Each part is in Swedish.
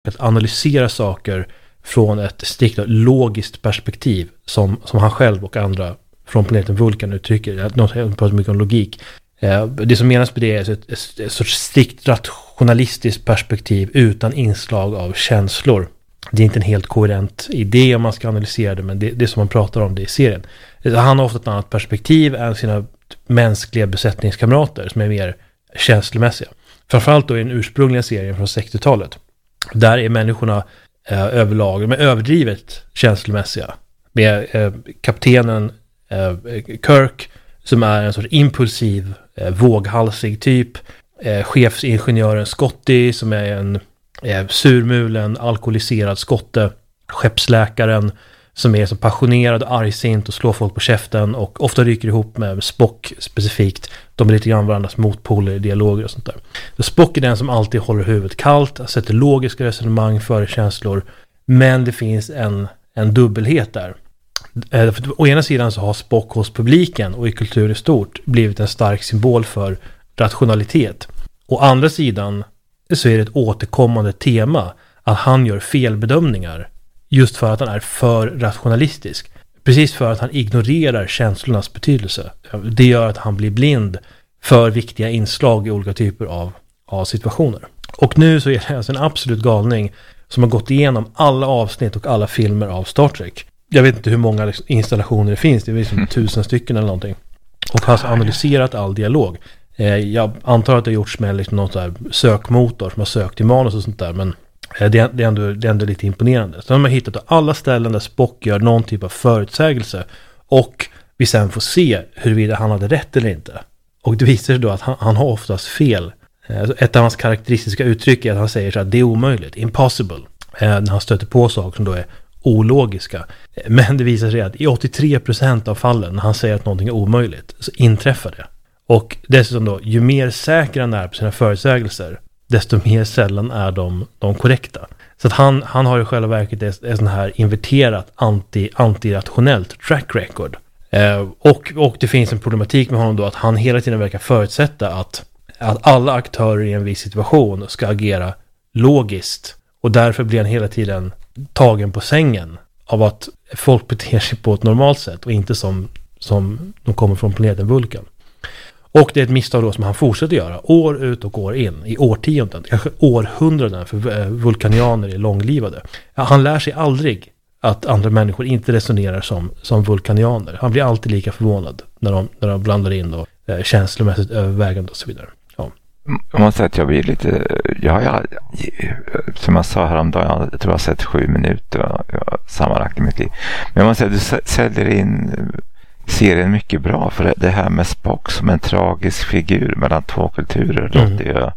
att analysera saker från ett strikt logiskt perspektiv som han själv och andra från planeten Vulkan uttrycker. Något pratar mycket om logik. Det som menas med det är ett sorts strikt rationalistiskt perspektiv utan inslag av känslor. Det är inte en helt koherent idé om man ska analysera det, men det är som man pratar om det i serien. Han har ofta ett annat perspektiv än sina mänskliga besättningskamrater som är mer känslomässiga. Framförallt då i den ursprungliga serien från 60-talet. Där är människorna överlag med överdrivet känslomässiga. Med kaptenen Kirk som är en sorts impulsiv, våghalsig typ. Chefsingenjören Scotty som är en surmulen, alkoholiserad skotte. Skeppsläkaren som är så passionerad och argsint och slår folk på käften och ofta ryker ihop med Spock specifikt. De är lite grann varandras motpoler i dialoger och sånt där. Så Spock är den som alltid håller huvudet kallt, sätter logiska resonemang före känslor, men det finns en dubbelhet där. Å ena sidan så har Spock hos publiken och i kultur i stort blivit en stark symbol för rationalitet. Å andra sidan så är det ett återkommande tema att han gör felbedömningar just för att han är för rationalistisk. Precis för att han ignorerar känslornas betydelse. Det gör att han blir blind för viktiga inslag i olika typer av situationer. Och nu så är det alltså en absolut galning som har gått igenom alla avsnitt och alla filmer av Star Trek. Jag vet inte hur många installationer det finns. Det är liksom 1000 stycken eller någonting. Och har alltså analyserat all dialog. Jag antar att det har gjorts med liksom någon sån här sökmotor som har sökt i manus och sånt där. Men det är ändå lite imponerande. Så de har hittat alla ställen där Spock gör någon typ av förutsägelse. Och vi sen får se huruvida han hade rätt eller inte. Och det visar sig då att han har oftast fel. Ett av hans karaktäristiska uttryck är att han säger så att det är omöjligt, impossible. När han stöter på saker som då är ologiska. Men det visar sig att i 83% av fallen när han säger att någonting är omöjligt så inträffar det. Och dessutom då, ju mer säker han är på sina förutsägelser, desto mer sällan är de korrekta. Så att han har i själva verket ett sån här inverterat antirationellt track record. Och det finns en problematik med honom då att han hela tiden verkar förutsätta att alla aktörer i en viss situation ska agera logiskt. Och därför blir han hela tiden tagen på sängen av att folk beter sig på ett normalt sätt och inte som de kommer från planeten Vulkan. Och det är ett misstag då som han fortsätter göra år ut och år in, i årtionden, kanske århundraden, för vulkanianer är långlivade. Han lär sig aldrig att andra människor inte resonerar som vulkanianer. Han blir alltid lika förvånad när de blandar in då, känslomässigt övervägande och så vidare. Ja. Jag måste säga att jag blir lite... som jag sa häromdagen, jag tror jag har sett 7 minuter sammanlagt i mitt liv. Men jag måste säga att du säljer in serien mycket bra, för det här med Spock som en tragisk figur mellan två kulturer låter ju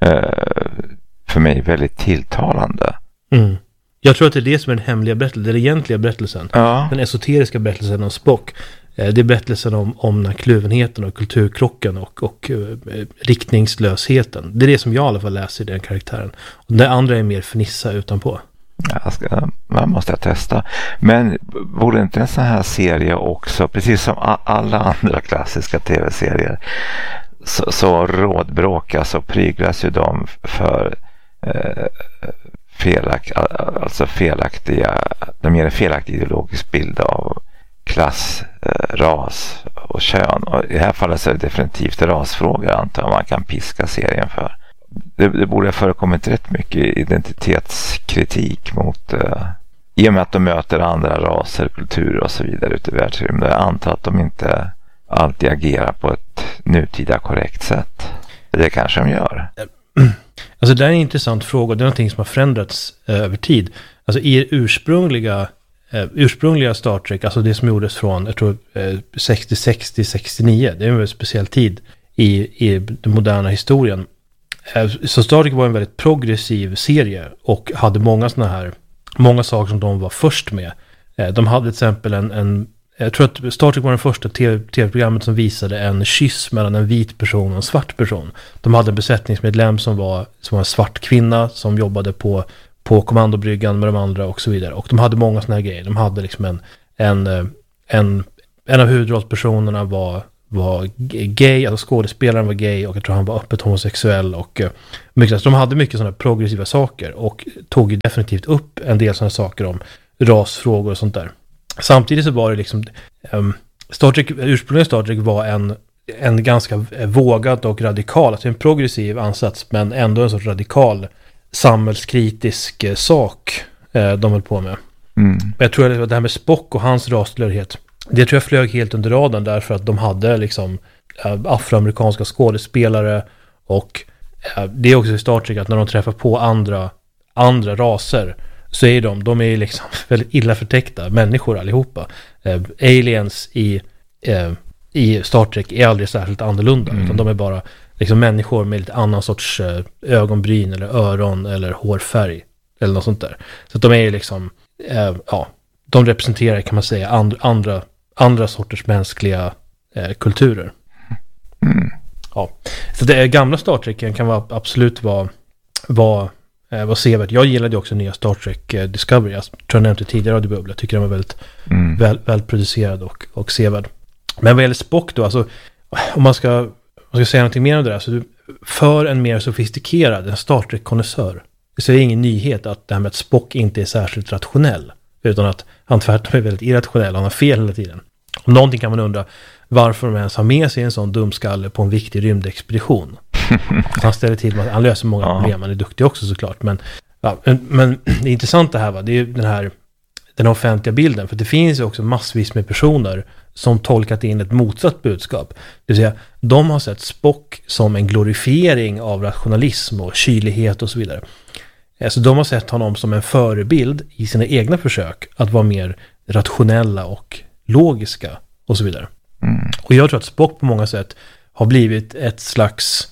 för mig väldigt tilltalande. Mm. Jag tror att det är det som är den hemliga berättelsen, den egentliga berättelsen. Ja. Den esoteriska berättelsen om Spock. Det är berättelsen om den här kluvenheten och kulturkrocken och riktningslösheten. Det är det som jag i alla fall läser i den karaktären. Och det andra är mer fnissa utanpå. Man måste testa. Men vore inte en sån här serie också, precis som alla andra klassiska tv-serier, så rådbråkas och pryglas ju de för de ger en felaktig ideologisk bild av klass, ras och kön. Och i det här fallet så är det definitivt rasfrågor, antar jag man kan piska serien för. Det borde ha förekommit rätt mycket identitetskritik mot i och med att de möter andra raser, kulturer och så vidare ute i världsrymden. Jag antar att de inte alltid agerar på ett nutida korrekt sätt. Det kanske de gör. Alltså det är en intressant fråga. Det är någonting som har förändrats över tid. Alltså i ursprungliga Star Trek, alltså det som gjordes från, jag tror 60-69, det är en väldigt speciell tid i den moderna historien. Så Star Trek var en väldigt progressiv serie och hade många saker som de var först med. De hade till exempel jag tror att Star Trek var den första tv-programmet som visade en kyss mellan en vit person och en svart person. De hade en besättningsmedlem som var en svart kvinna som jobbade på kommandobryggan med de andra och så vidare. Och de hade många såna här grejer. De hade liksom en av huvudrollspersonerna var gay, alltså skådespelaren var gay och jag tror han var öppet homosexuell och mycket, så de hade mycket sådana progressiva saker och tog ju definitivt upp en del sådana saker om rasfrågor och sånt där. Samtidigt så var det liksom ursprungligen Star Trek var en ganska vågad och radikal, alltså en progressiv ansats men ändå en sorts radikal samhällskritisk sak de höll på med. Jag tror att det här med Spock och hans rastillhörighet, det tror jag flög helt under radarn därför att de hade liksom afroamerikanska skådespelare och det är också i Star Trek att när de träffar på andra raser så är de är liksom väldigt illa förtäckta människor allihopa. Aliens i Star Trek är aldrig särskilt annorlunda utan de är bara liksom människor med lite annan sorts ögonbryn eller öron eller hårfärg eller något sånt där. Så att de är liksom de representerar kan man säga andra sorters mänskliga kulturer. Ja. Så det gamla Star Trek kan absolut vara sevärt. Jag gillade också nya Star Trek Discovery. Jag tror jag nämnde tidigare Radio Bubbla. Jag tycker den var väldigt välproducerad och sevärd. Men vad gäller Spock då, alltså, om man ska säga någonting mer om det där, så för en mer sofistikerad, en Star Trek-konnässör, så är det ingen nyhet att det här med att Spock inte är särskilt rationell, utan att han tvärtom är väldigt irrationell, han har fel hela tiden. Om någonting kan man undra varför de ens har med sig en sån dumskalle på en viktig rymdexpedition. Han ställer till med att han löser många problem, han är duktig också såklart, men det intressanta här det är ju den offentliga bilden, för det finns ju också massvis med personer som tolkat in ett motsatt budskap. Det vill säga, de har sett Spock som en glorifiering av rationalism och kylighet och så vidare. Så de har sett honom som en förebild i sina egna försök att vara mer rationella och logiska och så vidare. Och jag tror att Spock på många sätt har blivit en slags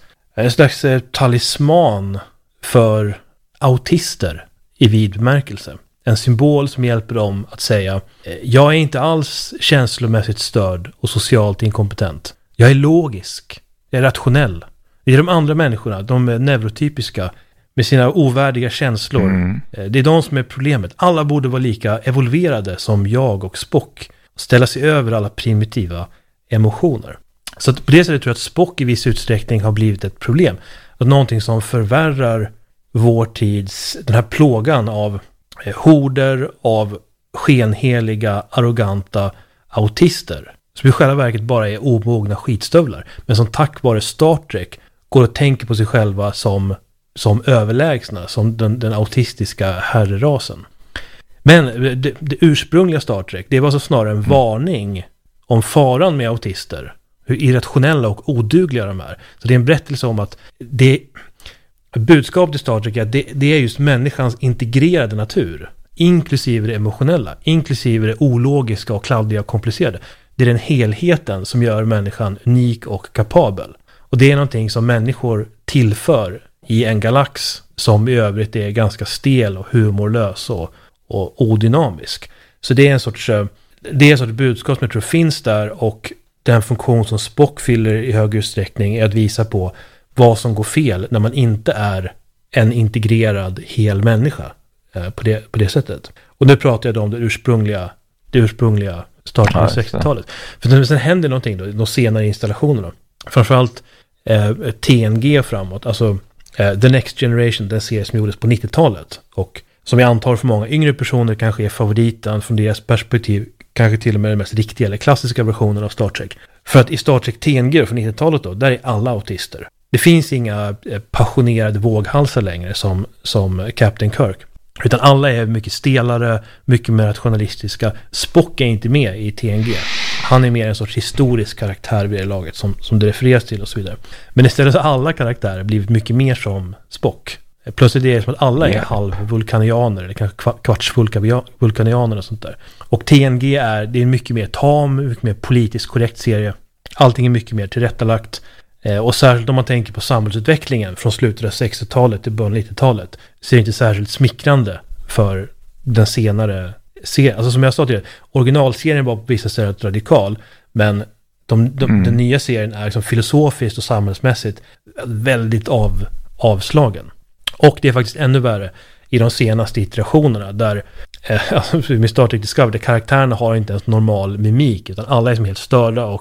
talisman för autister i vid bemärkelse. En symbol som hjälper dem att säga: jag är inte alls känslomässigt störd och socialt inkompetent. Jag är logisk. Jag är rationell. Det är de andra människorna, de neurotypiska med sina ovärdiga känslor. Det är de som är problemet. Alla borde vara lika evolverade som jag och Spock. Ställa sig över alla primitiva emotioner. Så att på det sättet tror jag att Spock i viss utsträckning har blivit ett problem. Att någonting som förvärrar vår tids, den här plågan av horder av skenheliga, arroganta autister som i själva verket bara är omogna skitstövlar, men som tack vare Star Trek går och tänker på sig själva som överlägsna, som den autistiska herrerasen. Men det ursprungliga Star Trek, det var så snarare en varning om faran med autister, hur irrationella och odugliga de är. Så det är en berättelse om att budskapet i Star Trek är att det är just människans integrerade natur, inklusive det emotionella, inklusive det ologiska och kladdiga och komplicerade. Det är den helheten som gör människan unik och kapabel. Och det är någonting som människor tillför i en galax som i övrigt är ganska stel och humorlös och odynamisk. Så det är en sorts budskap som jag tror finns där, och den funktion som Spock fyller i hög utsträckning är att visa på vad som går fel när man inte är en integrerad hel människa på det sättet. Och nu pratar jag då om det ursprungliga starten av 60-talet. För sen händer någonting då, de senare installationerna. Framförallt TNG framåt, alltså The Next Generation, den serie som gjordes på 90-talet och som jag antar för många yngre personer kanske är favoriten från deras perspektiv, kanske till och med den mest riktiga eller klassiska versionen av Star Trek. För att i Star Trek TNG från 90-talet då, där är alla autister. Det finns inga passionerade våghalsar längre som Captain Kirk. Utan alla är mycket stelare, mycket mer rationalistiska. Spock är inte med i TNG. Han är mer en sorts historisk karaktär vid det laget som det refereras till och så vidare. Men istället så har alla karaktärer blivit mycket mer som Spock. Plötsligt är det som att alla är halvvulkanianer eller kanske kvartsvulkanianer och sånt där. Och TNG det är en mycket mer tam, mycket mer politiskt korrekt serie. Allting är mycket mer tillrättalagt. Och särskilt om man tänker på samhällsutvecklingen från slutet av 60-talet till början av 90-talet så är det inte särskilt smickrande för den senare serien. Alltså som jag sa tidigare, originalserien var på vissa sätt radikal, men den nya serien är liksom filosofiskt och samhällsmässigt väldigt avslagen. Och det är faktiskt ännu värre i de senaste iterationerna där med Star Trek Discovery, där karaktärerna har inte ens normal mimik utan alla är som helt störda och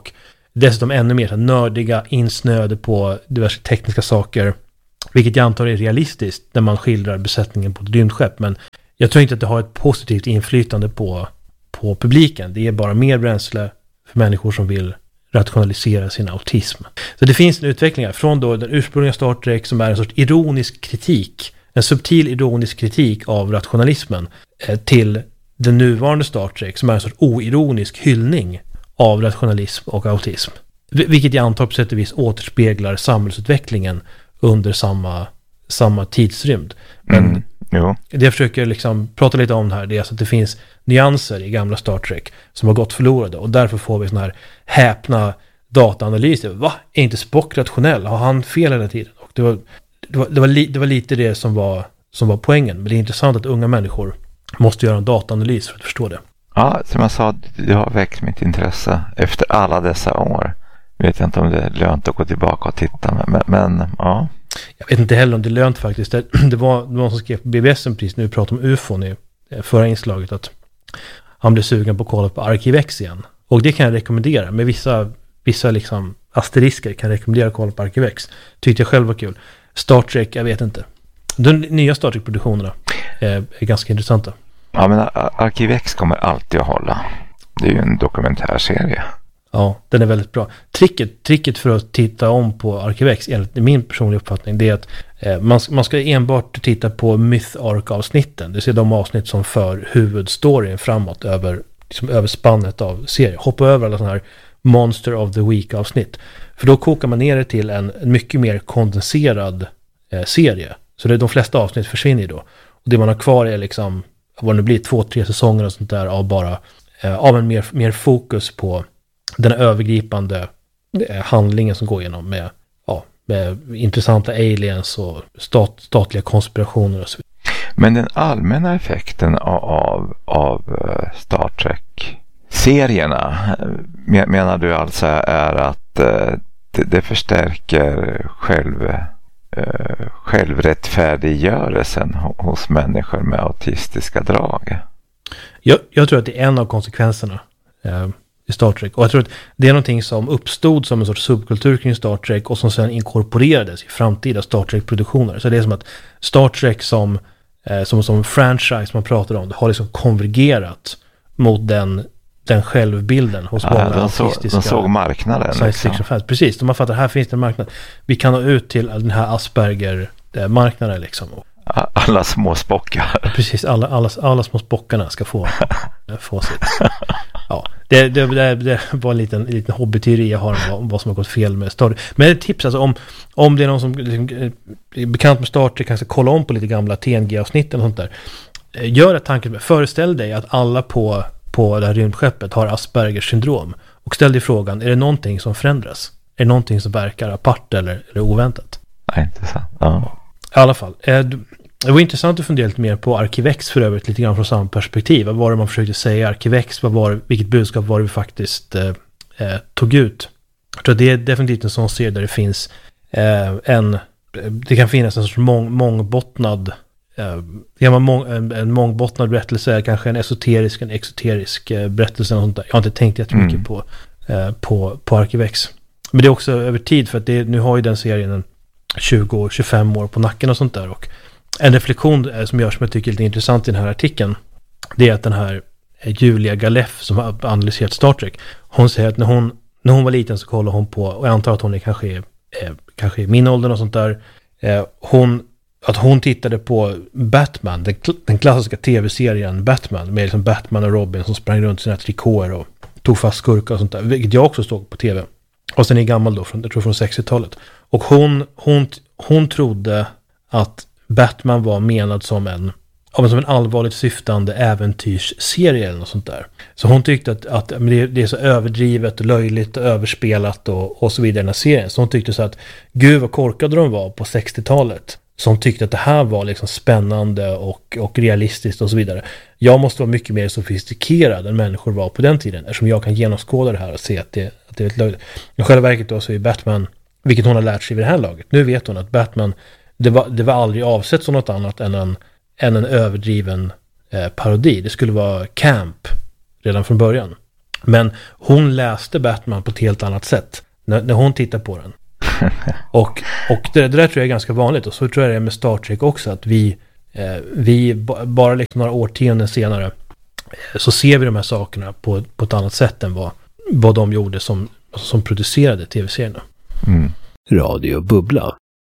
Dessutom ännu mer så nördiga, insnöade på diverse tekniska saker. Vilket jag antar är realistiskt när man skildrar besättningen på ett rymdskepp. Men jag tror inte att det har ett positivt inflytande på publiken. Det är bara mer bränsle för människor som vill rationalisera sin autism. Så det finns en utveckling här från då den ursprungliga Star Trek som är en sorts ironisk kritik, en subtil ironisk kritik av rationalismen, till den nuvarande Star Trek som är en sorts oironisk hyllning av rationalism och autism. Vilket jag antar på sätt och vis återspeglar samhällsutvecklingen under samma tidsrymd. Men det jag försöker liksom prata lite om här, det är alltså att det finns nyanser i gamla Star Trek som har gått förlorade, och därför får vi såna här häpna dataanalyser. Va? Är inte Spock rationell? Har han fel hela tiden? Och det var lite det som var poängen. Men det är intressant att unga människor måste göra en dataanalys för att förstå det. Ja, som jag sa, det har väckt mitt intresse efter alla dessa år. Jag vet inte om det är lönt att gå tillbaka och titta, men ja. Jag vet inte heller om det är lönt faktiskt. Det var någon som skrev på BBS precis när vi pratade om UFOn i förra inslaget, att han blev sugen på att kolla på Arkivex igen. Och det kan jag rekommendera. Med vissa liksom asterisker kan jag rekommendera att kolla på Arkivex. Tyckte jag själv var kul. Star Trek, jag vet inte. De nya Star Trek-produktionerna är ganska intressanta. Ja, men Arkivex kommer alltid att hålla. Det är ju en dokumentärserie. Ja, den är väldigt bra. Tricket för att titta om på Arkivex, enligt min personliga uppfattning, det är att man ska enbart titta på Myth-Ark-avsnitten. Det vill säga de avsnitt som för huvudstoryn framåt över spannet av serien. Hoppa över alla sådana här Monster of the Week-avsnitt. För då kokar man ner det till en mycket mer kondenserad serie. Så de flesta avsnitt försvinner då. Och det man har kvar är liksom, vad det blir, 2-3 säsonger och sånt där av en mer fokus på den övergripande handlingen som går igenom med intressanta aliens och statliga konspirationer och så vidare. Men den allmänna effekten av Star Trek-serierna menar du alltså är att det förstärker självrättfärdiggörelsen hos människor med autistiska drag? Jag tror att det är en av konsekvenserna i Star Trek. Och jag tror att det är någonting som uppstod som en sorts subkultur kring Star Trek och som sedan inkorporerades i framtida Star Trek-produktioner. Så det är som att Star Trek som franchise man pratar om, det har liksom konvergerat mot den självbilden hos många autistiska. De såg marknaden. Liksom. Precis, de har fattat att här finns det en marknad. Vi kan nå ut till den här Asperger-marknaden liksom. Alla små spockar. Precis, alla små spockarna ska få sitt. Ja, det var en liten hobbyteori jag har om vad som har gått fel med Star Trek. Men ett tips, alltså om det är någon som är bekant med Star Trek, kanske kolla om på lite gamla TNG-avsnitt och sånt där. Gör ett tanke med, föreställ dig att alla på det här rymdskeppet har Aspergers syndrom. Och ställ dig frågan, är det någonting som förändras? Är det någonting som verkar apart eller oväntat? Nej, inte sant. Ja. I alla fall. Det var intressant att fundera lite mer på Arkivex för övrigt, lite grann från samma perspektiv. Vad var det man försökte säga i Arkivex? Vilket budskap var det vi faktiskt tog ut? Jag tror att det är definitivt en sån serie där det finns det kan finnas en sorts mångbottnad en mångbottnad berättelse, kanske en exoterisk berättelse och sånt där. Jag har inte tänkt jättemycket på Arkivex. Men det är också över tid, för att nu har ju den serien 20-25 år på nacken och sånt där. Och en reflektion som görs som jag tycker är lite intressant i den här artikeln, det är att den här Julia Galeff som har analyserat Star Trek, hon säger att när hon var liten så kollade hon på, och jag antar att hon är kanske i min ålder och sånt där, hon tittade på Batman, den klassiska tv-serien Batman, med liksom Batman och Robin som sprang runt sina trikåer och tog fast skurkar och sånt där, vilket jag också såg på tv. Och sen är gammal då, jag tror från 60-talet. Och hon trodde att Batman var menad som en allvarligt syftande äventyrsserie eller något sånt där. Så hon tyckte att det är så överdrivet och löjligt och överspelat och så vidare i den här serien. Så hon tyckte så att gud vad korkade de var på 60-talet. Så hon tyckte att det här var liksom spännande och realistiskt och så vidare. Jag måste vara mycket mer sofistikerad än människor var på den tiden, eftersom jag kan genomskåda det här och se att det är ett löjligt. I själva verket då så är Batman, vilket hon har lärt sig vid det här laget. Nu vet hon att Batman, det var aldrig avsett som något annat än en överdriven parodi. Det skulle vara camp redan från början. Men hon läste Batman på ett helt annat sätt när hon tittar på den. Och det där tror jag är ganska vanligt. Och så tror jag det är med Star Trek också. Att vi bara liksom några årtionden senare så ser vi de här sakerna på ett annat sätt än vad de gjorde som producerade tv-serierna. Radio Bubbla.